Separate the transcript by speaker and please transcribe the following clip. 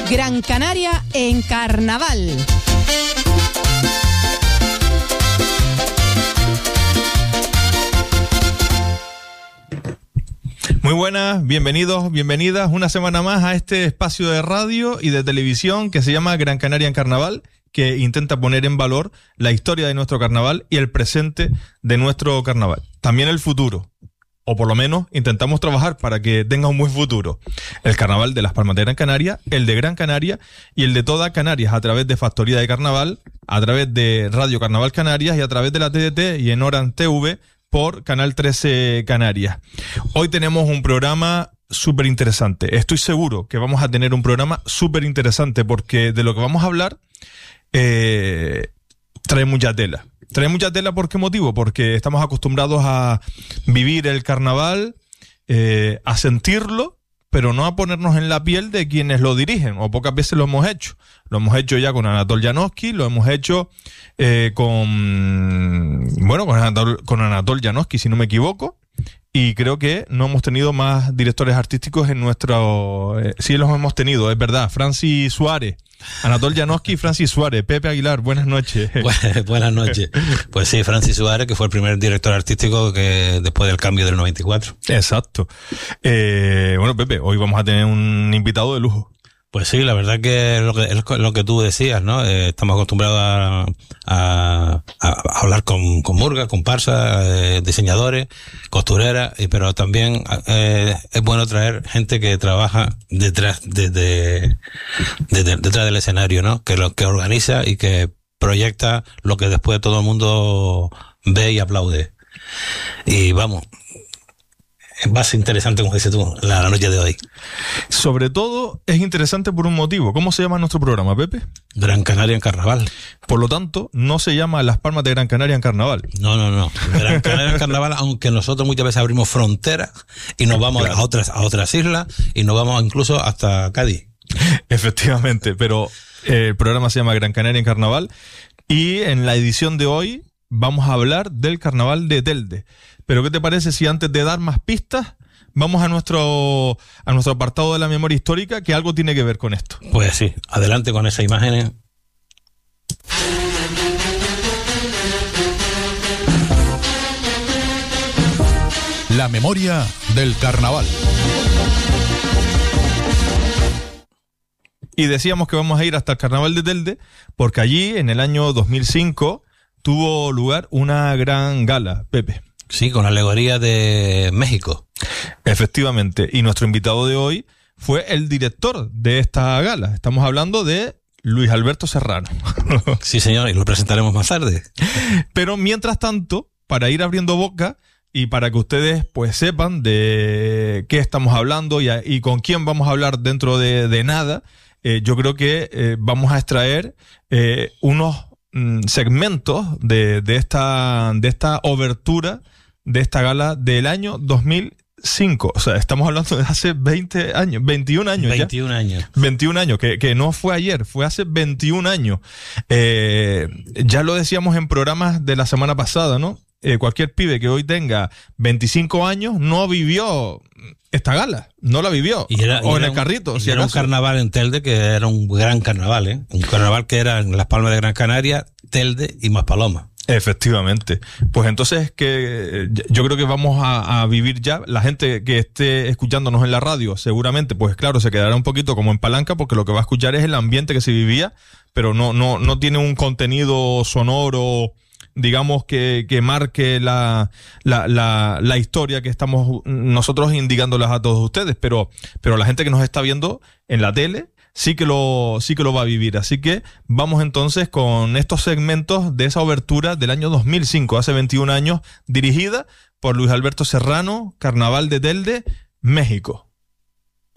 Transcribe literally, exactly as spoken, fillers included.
Speaker 1: Gran Canaria en carnaval.
Speaker 2: Muy buenas, bienvenidos, bienvenidas una semana más a este espacio de radio y de televisión que se llama Gran Canaria en Carnaval, que intenta poner en valor la historia de nuestro carnaval y el presente de nuestro carnaval. También el futuro, o por lo menos intentamos trabajar para que tenga un buen futuro. El carnaval de Las Palmas de Gran Canaria, el de Gran Canaria y el de toda Canarias a través de Factoría de Carnaval, a través de Radio Carnaval Canarias y a través de la T D T y en Oran T V por Canal trece Canarias. Hoy tenemos un programa súper interesante. Estoy seguro que vamos a tener un programa súper interesante porque de lo que vamos a hablar eh, trae mucha tela. Trae mucha tela, ¿por qué motivo? Porque estamos acostumbrados a vivir el carnaval, eh, a sentirlo, pero no a ponernos en la piel de quienes lo dirigen, o pocas veces lo hemos hecho. Lo hemos hecho ya con Anatol Janowski, lo hemos hecho eh, con, bueno, con Anatol, con Anatol Janowski, si no me equivoco, y creo que no hemos tenido más directores artísticos en nuestro... Eh, sí los hemos tenido, es verdad. Francis Suárez, Anatol Janowski y Francis Suárez. Pepe Aguilar, buenas noches.
Speaker 3: Buenas noches. Pues sí, Francis Suárez, que fue el primer director artístico que después del cambio del noventa y cuatro.
Speaker 2: Exacto. Eh, bueno, Pepe, hoy vamos a tener un invitado de lujo.
Speaker 3: Pues sí, la verdad que es lo que, es lo que tú decías, ¿no? Eh, estamos acostumbrados a, a, a hablar con, con murgas, comparsas, eh, diseñadores, costureras, y, pero también eh, es bueno traer gente que trabaja detrás, de, de, de, de, detrás del escenario, ¿no? Que lo que organiza y que proyecta lo que después todo el mundo ve y aplaude. Y vamos, es más interesante, como dices tú, la, la noche de hoy.
Speaker 2: Sobre todo es interesante por un motivo. ¿Cómo se llama nuestro programa, Pepe?
Speaker 3: Gran Canaria en Carnaval.
Speaker 2: Por lo tanto, no se llama Las Palmas de Gran Canaria en Carnaval.
Speaker 3: No, no, no. Gran Canaria en Carnaval, aunque nosotros muchas veces abrimos fronteras y nos vamos claro. a otras a otras islas y nos vamos incluso hasta Cádiz.
Speaker 2: Efectivamente, pero eh, el programa se llama Gran Canaria en Carnaval y en la edición de hoy vamos a hablar del Carnaval de Telde. Pero ¿qué te parece si antes de dar más pistas vamos a nuestro a nuestro apartado de la memoria histórica, que algo tiene que ver con esto?
Speaker 3: Pues sí, adelante con esas imágenes.
Speaker 4: La memoria del carnaval.
Speaker 2: Y decíamos que vamos a ir hasta el Carnaval de Telde porque allí en el año dos mil cinco tuvo lugar una gran gala, Pepe.
Speaker 3: Sí, con la alegoría de México.
Speaker 2: Efectivamente. Y nuestro invitado de hoy fue el director de esta gala. Estamos hablando de Luis Alberto Serrano.
Speaker 3: Sí, señor, y lo presentaremos más tarde.
Speaker 2: Pero mientras tanto, para ir abriendo boca y para que ustedes pues sepan de qué estamos hablando y, a, y con quién vamos a hablar dentro de, de nada, eh, yo creo que eh, vamos a extraer eh, unos mm, segmentos de, de esta de esta obertura de esta gala del año dos mil cinco. O sea, estamos hablando de hace veinte años, veintiún años ya.
Speaker 3: veintiún años.
Speaker 2: veintiún años, que, que no fue ayer, fue hace veintiún años. Eh, ya lo decíamos en programas de la semana pasada, ¿no? Eh, cualquier pibe que hoy tenga veinticinco años no vivió esta gala, no la vivió.
Speaker 3: Y era,
Speaker 2: o
Speaker 3: y
Speaker 2: en
Speaker 3: era
Speaker 2: el carrito,
Speaker 3: un,
Speaker 2: si
Speaker 3: era un carnaval en Telde que era un gran carnaval, ¿eh? Un carnaval que era en Las Palmas de Gran Canaria, Telde y Maspalomas.
Speaker 2: Efectivamente. Pues entonces que yo creo que vamos a, a vivir ya. La gente que esté escuchándonos en la radio seguramente, pues claro, se quedará un poquito como en palanca porque lo que va a escuchar es el ambiente que se vivía, pero no no no tiene un contenido sonoro, digamos, que, que marque la, la, la, la historia que estamos nosotros indicándoles a todos ustedes, pero, pero la gente que nos está viendo en la tele sí que lo, sí que lo va a vivir. Así que vamos entonces con estos segmentos de esa obertura del año dos mil cinco, hace veintiún años, dirigida por Luis Alberto Serrano, Carnaval de Telde, México.